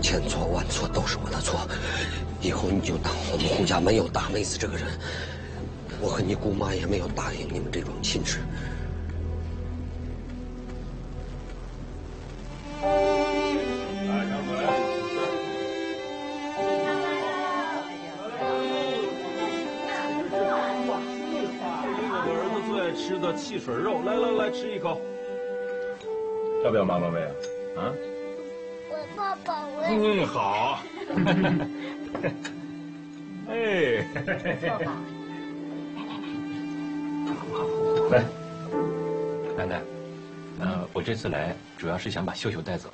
千错万错都是我的错，以后你就当我们胡家没有大妹子这个人，我和你姑妈也没有答应你们这桩亲事。 吃的汽水肉，来吃一口，要不要妈妈喂啊？啊？ 我爸爸喂。 好。哎， 来，奶奶，我这次来主要是想把秀秀带走。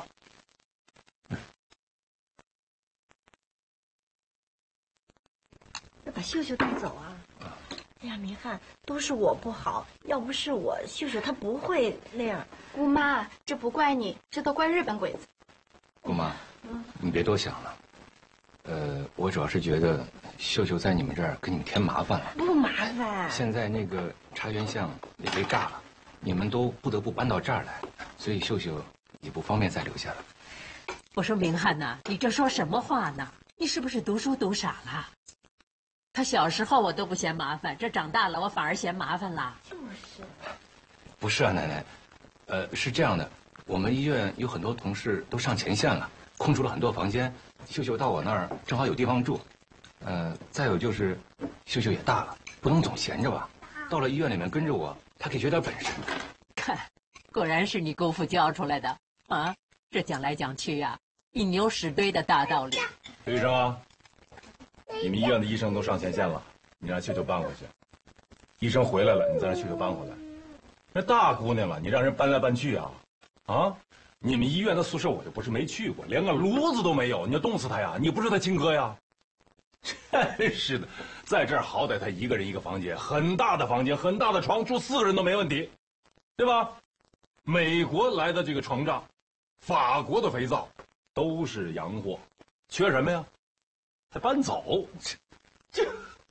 要把秀秀带走啊？哎呀，明翰，都是我不好，要不是我，秀秀她不会那样。 姑妈，这不怪你，这都怪日本鬼子。 姑妈，你别多想了。我主要是觉得秀秀在你们这儿给你们添麻烦了。 不麻烦。 现在那个茶园巷也被炸了，你们都不得不搬到这儿来，所以秀秀也不方便再留下了。 我说明翰呐，你这说什么话呢？你是不是读书读傻了？他小时候我都不嫌麻烦，这长大了我反而嫌麻烦了。 就是。 不是啊，奶奶，是这样的，我们医院有很多同事都上前线了，空出了很多房间，秀秀到我那儿正好有地方住。再有就是秀秀也大了，不能总闲着吧，到了医院里面跟着我，她可以学点本事。 看，果然是你姑父教出来的啊！这讲来讲去呀，一牛屎堆的大道理。 刘医生啊，你们医院的医生都上前线了，你让秀秀搬回去。医生回来了，你再让秀秀搬回来。那大姑娘了，你让人搬来搬去啊？啊！你们医院的宿舍我就不是没去过，连个炉子都没有，你要冻死她呀？你不是她亲哥呀？真是的，在这儿好歹她一个人一个房间，很大的房间，很大的床，住4个人都没问题，对吧？美国来的这个床帐，法国的肥皂，都是洋货，缺什么呀？还搬走？这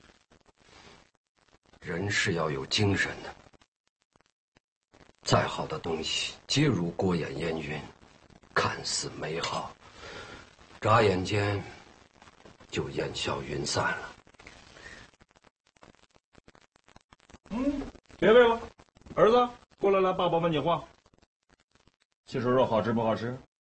人是要有精神的，再好的东西，皆如过眼烟云，看似美好，眨眼间就烟消云散了。 别喂了，儿子，过来，爸爸问你话。汽水肉好吃不好吃？